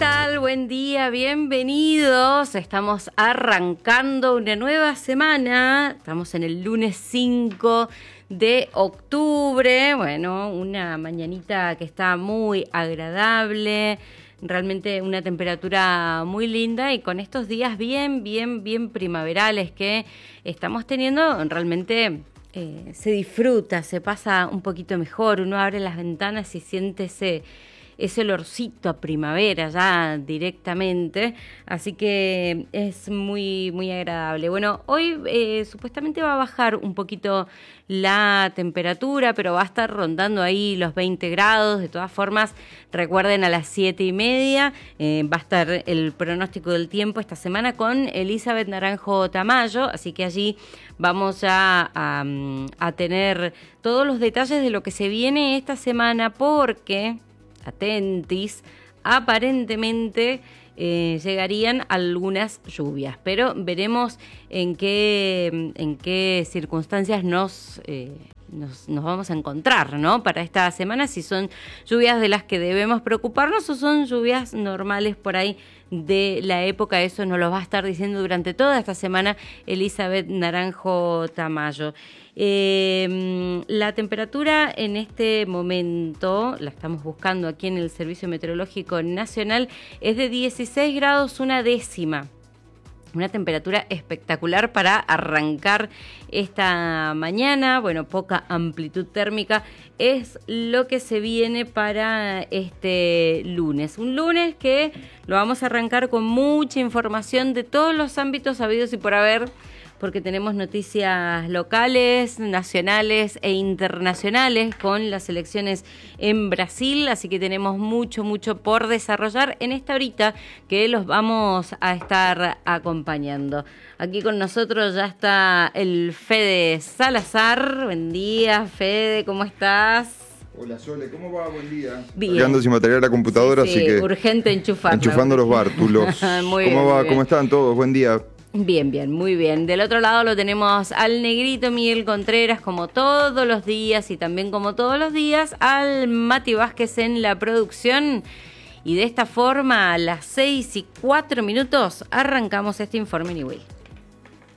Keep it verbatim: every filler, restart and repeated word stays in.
tal? Buen día, bienvenidos. Estamos arrancando una nueva semana. Estamos en el lunes cinco de octubre. Bueno, una mañanita que está muy agradable. Realmente una temperatura muy linda y con estos días bien, bien, bien primaverales que estamos teniendo, realmente eh, se disfruta, se pasa un poquito mejor. Uno abre las ventanas y siente ese... ese olorcito a primavera ya directamente, así que es muy, muy agradable. Bueno, hoy eh, supuestamente va a bajar un poquito la temperatura, pero va a estar rondando ahí los veinte grados. De todas formas, recuerden, a las siete y media eh, va a estar el pronóstico del tiempo esta semana con Elizabeth Naranjo Tamayo, así que allí vamos a, a, a tener todos los detalles de lo que se viene esta semana, porque... atentis, aparentemente eh, llegarían algunas lluvias, pero veremos en qué, en qué circunstancias nos, eh, nos, nos vamos a encontrar, ¿no? Para esta semana, si son lluvias de las que debemos preocuparnos o son lluvias normales por ahí de la época. Eso nos lo va a estar diciendo durante toda esta semana Elizabeth Naranjo Tamayo. Eh, la temperatura en este momento, la estamos buscando aquí en el Servicio Meteorológico Nacional, es de dieciséis grados una décima. Una temperatura espectacular para arrancar esta mañana. Bueno, poca amplitud térmica es lo que se viene para este lunes. Un lunes que lo vamos a arrancar con mucha información de todos los ámbitos habidos y por haber, porque tenemos noticias locales, nacionales e internacionales con las elecciones en Brasil, así que tenemos mucho, mucho por desarrollar en esta horita que los vamos a estar acompañando. Aquí con nosotros ya está el Fede Salazar. Buen día, Fede, ¿cómo estás? Hola Sole, ¿cómo va? Buen día. Bien. Quedando sin material a la computadora, sí, sí, así que... urgente enchufarlo. Enchufando los bártulos. Muy ¿Cómo bien, va? muy bien. ¿Cómo están todos? Buen día. Bien, bien, muy bien. Del otro lado lo tenemos al negrito Miguel Contreras, como todos los días, y también como todos los días al Mati Vázquez en la producción. Y de esta forma, a las seis y cuatro minutos, arrancamos este Informe Niwil.